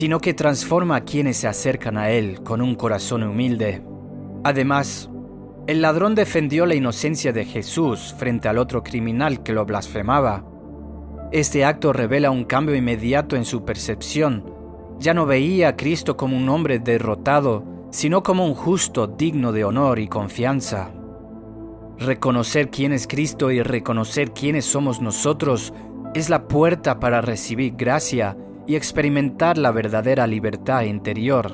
sino que transforma a quienes se acercan a Él con un corazón humilde. Además, el ladrón defendió la inocencia de Jesús frente al otro criminal que lo blasfemaba. Este acto revela un cambio inmediato en su percepción. Ya no veía a Cristo como un hombre derrotado, sino como un justo digno de honor y confianza. Reconocer quién es Cristo y reconocer quiénes somos nosotros es la puerta para recibir gracia y experimentar la verdadera libertad interior.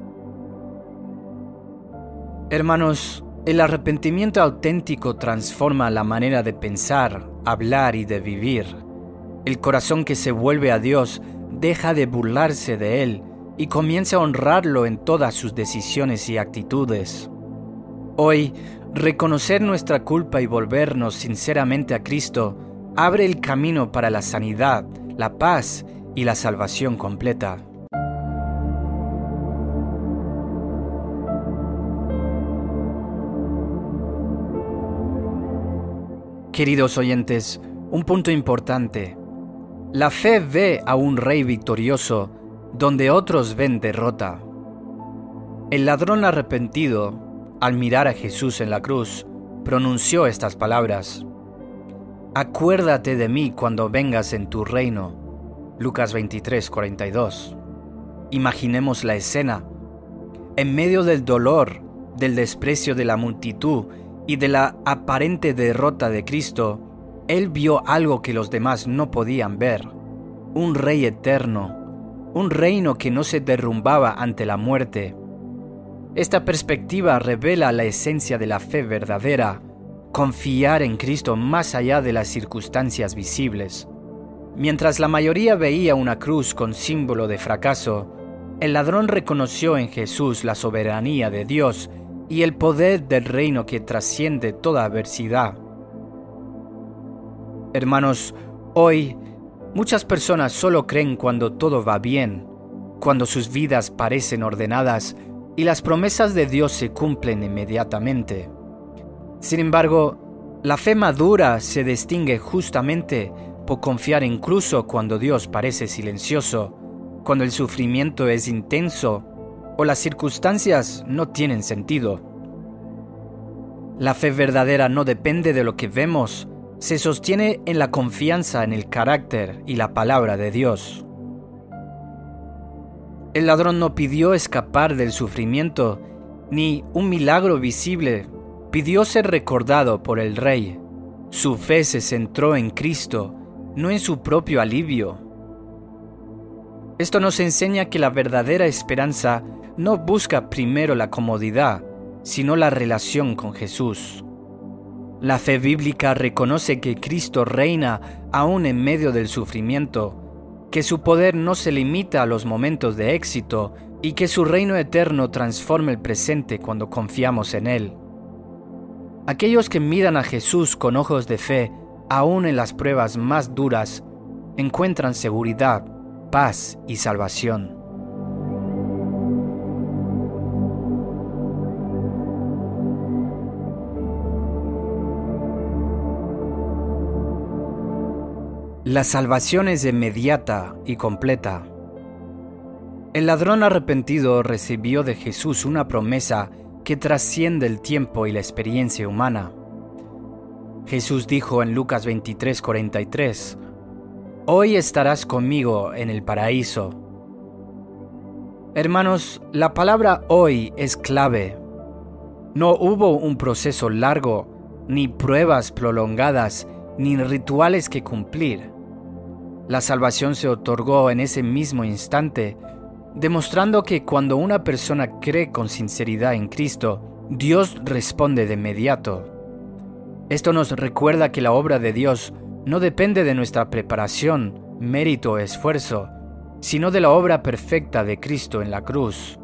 Hermanos, el arrepentimiento auténtico transforma la manera de pensar, hablar y de vivir. El corazón que se vuelve a Dios deja de burlarse de Él y comienza a honrarlo en todas sus decisiones y actitudes. Hoy, reconocer nuestra culpa y volvernos sinceramente a Cristo abre el camino para la sanidad, la paz y la salvación completa. Queridos oyentes, un punto importante. La fe ve a un rey victorioso donde otros ven derrota. El ladrón arrepentido, al mirar a Jesús en la cruz, pronunció estas palabras: «Acuérdate de mí cuando vengas en tu reino». Lucas 23:42. Imaginemos la escena. En medio del dolor, del desprecio de la multitud y de la aparente derrota de Cristo, Él vio algo que los demás no podían ver: un rey eterno, un reino que no se derrumbaba ante la muerte. Esta perspectiva revela la esencia de la fe verdadera: confiar en Cristo más allá de las circunstancias visibles. Mientras la mayoría veía una cruz con símbolo de fracaso, el ladrón reconoció en Jesús la soberanía de Dios y el poder del reino que trasciende toda adversidad. Hermanos, hoy muchas personas solo creen cuando todo va bien, cuando sus vidas parecen ordenadas y las promesas de Dios se cumplen inmediatamente. Sin embargo, la fe madura se distingue justamente por confiar incluso cuando Dios parece silencioso, cuando el sufrimiento es intenso o las circunstancias no tienen sentido. La fe verdadera no depende de lo que vemos, se sostiene en la confianza en el carácter y la palabra de Dios. El ladrón no pidió escapar del sufrimiento, ni un milagro visible, pidió ser recordado por el Rey. Su fe se centró en Cristo, no en su propio alivio. Esto nos enseña que la verdadera esperanza no busca primero la comodidad, sino la relación con Jesús. La fe bíblica reconoce que Cristo reina aún en medio del sufrimiento, que su poder no se limita a los momentos de éxito y que su reino eterno transforma el presente cuando confiamos en Él. Aquellos que miran a Jesús con ojos de fe, aún en las pruebas más duras, encuentran seguridad, paz y salvación. La salvación es inmediata y completa. El ladrón arrepentido recibió de Jesús una promesa que trasciende el tiempo y la experiencia humana. Jesús dijo en Lucas 23:43, «Hoy estarás conmigo en el paraíso». Hermanos, la palabra hoy es clave. No hubo un proceso largo, ni pruebas prolongadas, ni rituales que cumplir. La salvación se otorgó en ese mismo instante, demostrando que cuando una persona cree con sinceridad en Cristo, Dios responde de inmediato. Esto nos recuerda que la obra de Dios no depende de nuestra preparación, mérito o esfuerzo, sino de la obra perfecta de Cristo en la cruz.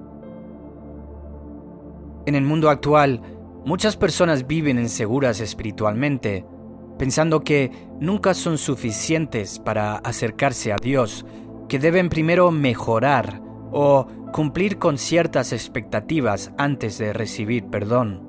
En el mundo actual, muchas personas viven inseguras espiritualmente, pensando que nunca son suficientes para acercarse a Dios, que deben primero mejorar o cumplir con ciertas expectativas antes de recibir perdón.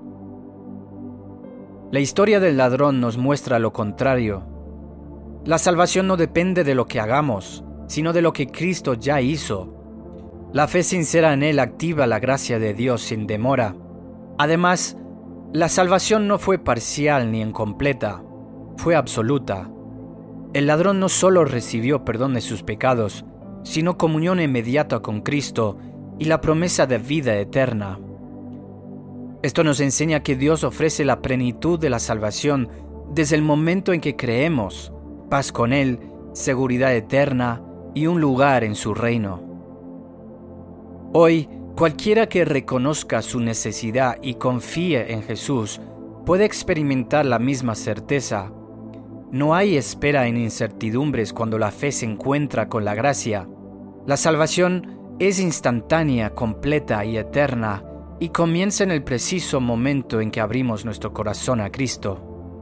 La historia del ladrón nos muestra lo contrario. La salvación no depende de lo que hagamos, sino de lo que Cristo ya hizo. La fe sincera en Él activa la gracia de Dios sin demora. Además, la salvación no fue parcial ni incompleta, fue absoluta. El ladrón no solo recibió perdón de sus pecados, sino comunión inmediata con Cristo y la promesa de vida eterna. Esto nos enseña que Dios ofrece la plenitud de la salvación desde el momento en que creemos, paz con Él, seguridad eterna y un lugar en su reino. Hoy, cualquiera que reconozca su necesidad y confíe en Jesús puede experimentar la misma certeza. No hay espera en incertidumbres cuando la fe se encuentra con la gracia. La salvación es instantánea, completa y eterna, y comienza en el preciso momento en que abrimos nuestro corazón a Cristo.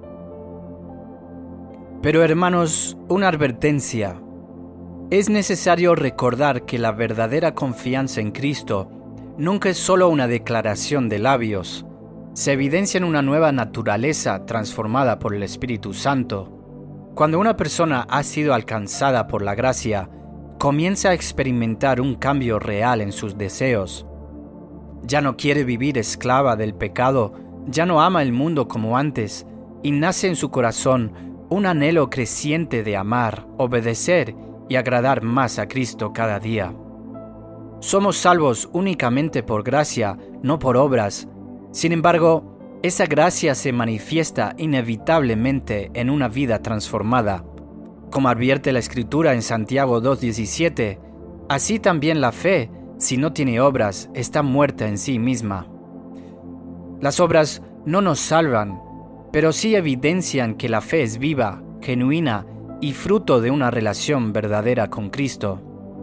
Pero hermanos, una advertencia. Es necesario recordar que la verdadera confianza en Cristo nunca es solo una declaración de labios. Se evidencia en una nueva naturaleza transformada por el Espíritu Santo. Cuando una persona ha sido alcanzada por la gracia, comienza a experimentar un cambio real en sus deseos. Ya no quiere vivir esclava del pecado, ya no ama el mundo como antes, y nace en su corazón un anhelo creciente de amar, obedecer y agradar más a Cristo cada día. Somos salvos únicamente por gracia, no por obras. Sin embargo, esa gracia se manifiesta inevitablemente en una vida transformada. Como advierte la Escritura en Santiago 2:17, así también la fe, si no tiene obras, está muerta en sí misma. Las obras no nos salvan, pero sí evidencian que la fe es viva, genuina y fruto de una relación verdadera con Cristo.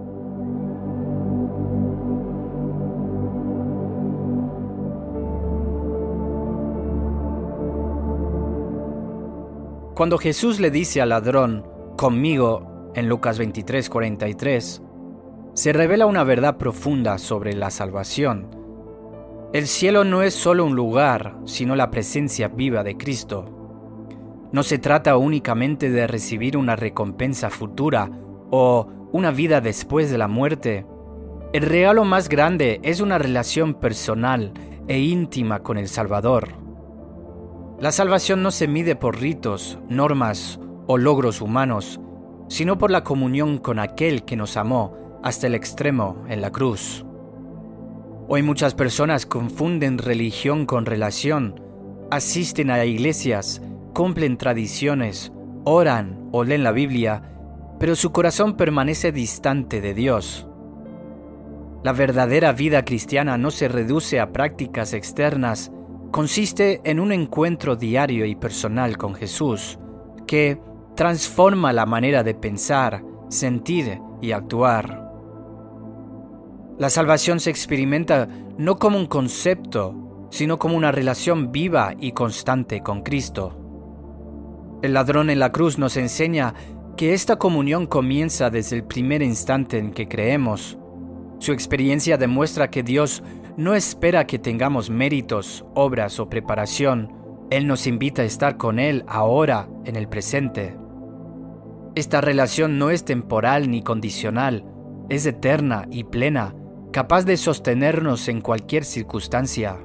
Cuando Jesús le dice al ladrón, conmigo, en Lucas 23:43, se revela una verdad profunda sobre la salvación. El cielo no es solo un lugar, sino la presencia viva de Cristo. No se trata únicamente de recibir una recompensa futura o una vida después de la muerte. El regalo más grande es una relación personal e íntima con el Salvador. La salvación no se mide por ritos, normas o logros humanos, sino por la comunión con aquel que nos amó hasta el extremo en la cruz. Hoy muchas personas confunden religión con relación, asisten a iglesias, cumplen tradiciones, oran o leen la Biblia, pero su corazón permanece distante de Dios. La verdadera vida cristiana no se reduce a prácticas externas, consiste en un encuentro diario y personal con Jesús, que transforma la manera de pensar, sentir y actuar. La salvación se experimenta no como un concepto, sino como una relación viva y constante con Cristo. El ladrón en la cruz nos enseña que esta comunión comienza desde el primer instante en que creemos. Su experiencia demuestra que Dios no espera que tengamos méritos, obras o preparación. Él nos invita a estar con Él ahora, en el presente. Esta relación no es temporal ni condicional, es eterna y plena, capaz de sostenernos en cualquier circunstancia.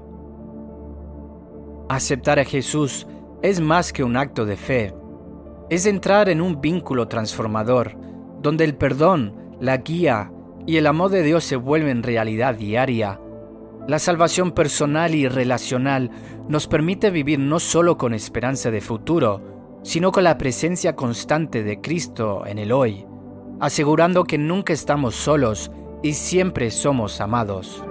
Aceptar a Jesús es más que un acto de fe. Es entrar en un vínculo transformador, donde el perdón, la guía y el amor de Dios se vuelven realidad diaria. La salvación personal y relacional nos permite vivir no solo con esperanza de futuro, sino con la presencia constante de Cristo en el hoy, asegurando que nunca estamos solos y siempre somos amados.